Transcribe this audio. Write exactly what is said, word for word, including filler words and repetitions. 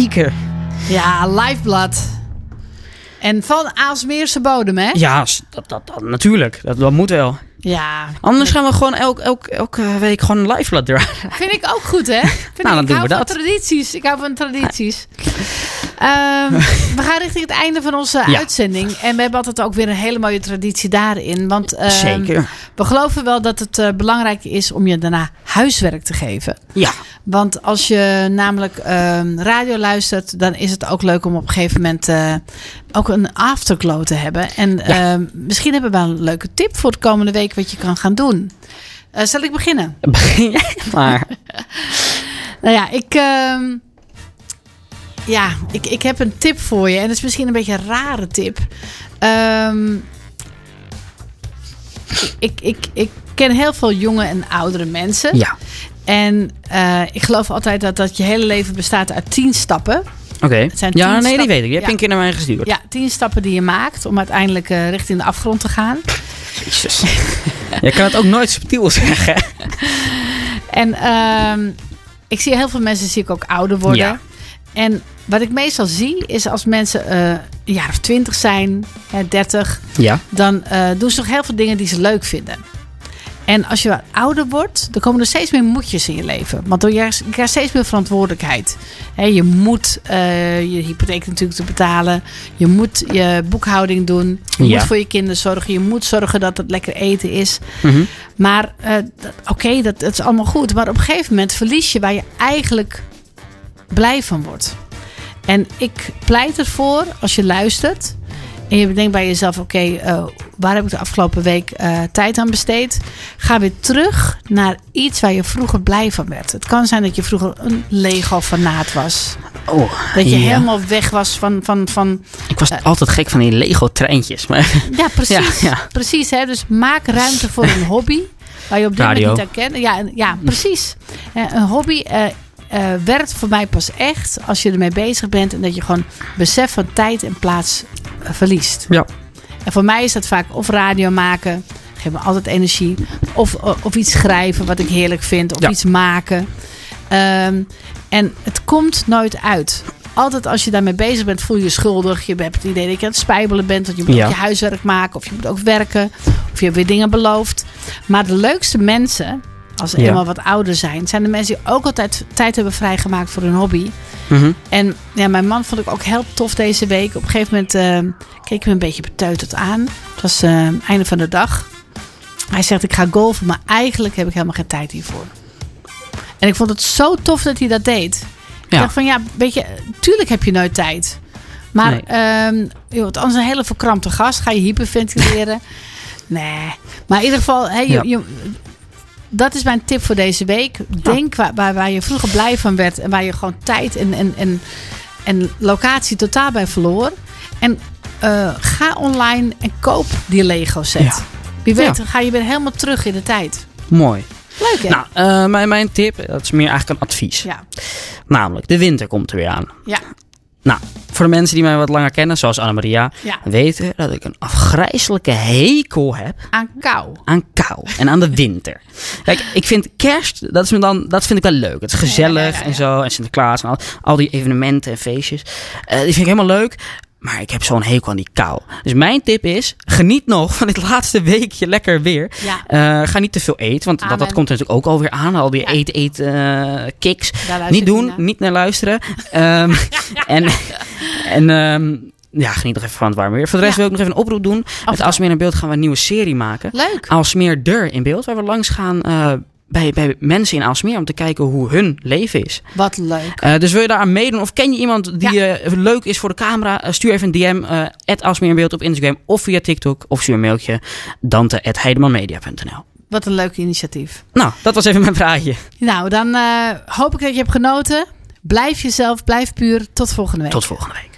Zeker. Ja, Lifeblood. En van Aalsmeerse bodem, hè? Ja, dat, dat, dat, natuurlijk. Dat, dat moet wel. Ja. Anders gaan we gewoon elk, elk, elke week gewoon een live draaien. Vind ik ook goed, hè? Vind nou, dan ik, doen ik we hou dat. van tradities. Ik hou van tradities. Um, we gaan richting het einde van onze Ja. uitzending. En we hebben altijd ook weer een hele mooie traditie daarin. Want um, Zeker. we geloven wel dat het uh, belangrijk is om je daarna huiswerk te geven. Ja. Want als je namelijk um, radio luistert, dan is het ook leuk om op een gegeven moment uh, ook een afterglow te hebben. En Ja. uh, misschien hebben we wel een leuke tip voor de komende week wat je kan gaan doen. Uh, zal ik beginnen? Begin jij maar. Nou ja, ik, uh, ja ik, ik heb een tip voor je. En dat is misschien een beetje een rare tip. Um, ik, ik, ik ken heel veel jonge en oudere mensen. Ja. En uh, ik geloof altijd dat, dat je hele leven bestaat uit tien stappen. Oké. Okay. Het zijn Ja, tien nee, stappen. die weet ik. Die heb je Ja. een keer naar mij gestuurd. Ja, tien stappen die je maakt om uiteindelijk uh, richting de afgrond te gaan. Jezus. Je kan het ook nooit subtiel zeggen. En uh, ik zie heel veel mensen zie ik ook ouder worden. Ja. En wat ik meestal zie is als mensen uh, een jaar of twintig zijn, hè, dertig, Ja. dan uh, doen ze nog heel veel dingen die ze leuk vinden. En als je wat ouder wordt, dan komen er steeds meer moetjes in je leven. Want je krijgt steeds meer verantwoordelijkheid. He, je moet uh, je hypotheek natuurlijk te betalen. Je moet je boekhouding doen. Je Ja. moet voor je kinderen zorgen. Je moet zorgen dat het lekker eten is. Mm-hmm. Maar uh, oké, okay, dat, dat is allemaal goed. Maar op een gegeven moment verlies je waar je eigenlijk blij van wordt. En ik pleit ervoor, als je luistert en je denkt bij jezelf, oké, okay, uh, waar heb ik de afgelopen week uh, tijd aan besteed? Ga weer terug naar iets waar je vroeger blij van werd. Het kan zijn dat je vroeger een Lego-fanaat was. Oh, dat je ja. helemaal weg was van... van, van Ik was uh, altijd gek van die Lego-treintjes. Maar ja, precies. Ja, ja. precies hè? Dus maak ruimte voor een hobby waar je op dit Radio. moment niet aan kent. Ja, ja, precies. Uh, een hobby... Uh, Uh, werkt voor mij pas echt als je ermee bezig bent en dat je gewoon besef van tijd en plaats uh, verliest. Ja. En voor mij is dat vaak of radio maken, geeft me altijd energie, of, of, of iets schrijven wat ik heerlijk vind, of ja. iets maken. Um, en het komt nooit uit. Altijd als je daarmee bezig bent, voel je je schuldig. Je hebt het idee dat je aan het spijbelen bent, want je moet ja. ook je huiswerk maken, of je moet ook werken, of je hebt weer dingen beloofd. Maar de leukste mensen, als ze ja. eenmaal wat ouder zijn, zijn de mensen die ook altijd tijd hebben vrijgemaakt voor hun hobby. Mm-hmm. En ja, mijn man vond ik ook heel tof deze week. Op een gegeven moment uh, keek ik me een beetje beteuterd aan. Het was uh, einde van de dag. Hij zegt, ik ga golfen, maar eigenlijk heb ik helemaal geen tijd hiervoor. En ik vond het zo tof dat hij dat deed. Ik Ja. dacht van, ja, weet je, tuurlijk heb je nooit tijd. Maar nee. um, joh, het anders een hele verkrampte gast. Ga je hyperventileren? Nee. Maar in ieder geval, hey, je, ja. je, dat is mijn tip voor deze week. Denk waar, waar, waar je vroeger blij van werd. En waar je gewoon tijd en, en, en, en locatie totaal bij verloor. En uh, ga online en koop die Lego set. Ja. Wie weet, ja. ga je weer helemaal terug in de tijd. Mooi. Leuk, hè? Nou, uh, mijn, mijn tip, dat is meer eigenlijk een advies. Ja. Namelijk, de winter komt er weer aan. Ja. Nou, voor de mensen die mij wat langer kennen, zoals Annemaria, ja. weten dat ik een afgrijselijke hekel heb aan kou. Aan kou en aan de winter. Kijk, ik vind kerst, dat, is me dan, dat vind ik wel leuk. Het is gezellig ja, ja, ja, ja. en zo. En Sinterklaas en al, al die evenementen en feestjes. Uh, die vind ik helemaal leuk. Maar ik heb zo'n hekel aan die kou. Dus mijn tip is, geniet nog van dit laatste weekje lekker weer. Ja. Uh, ga niet te veel eten, want dat, dat komt er natuurlijk ook alweer aan. Al die ja. eet, eet, uh, kicks. Niet doen, niet naar, niet naar luisteren. um, en en um, ja, geniet nog even van het warme weer. Voor de rest ja. wil ik nog even een oproep doen. Of Met Aalsmeer in beeld gaan we een nieuwe serie maken. Leuk. Aalsmeer der in beeld, waar we langs gaan... Uh, Bij, bij mensen in Aalsmeer om te kijken hoe hun leven is. Wat leuk. Uh, dus wil je daar aan meedoen? Of ken je iemand die ja. uh, leuk is voor de camera? Uh, stuur even een D M. Uh, at Aalsmeer in beeld op Instagram of via TikTok. Of stuur een mailtje. Dante at heidemanmedia punt n l. Wat een leuk initiatief. Nou, dat was even mijn vraagje. Nou, dan uh, hoop ik dat je hebt genoten. Blijf jezelf, blijf puur. Tot volgende week. Tot volgende week.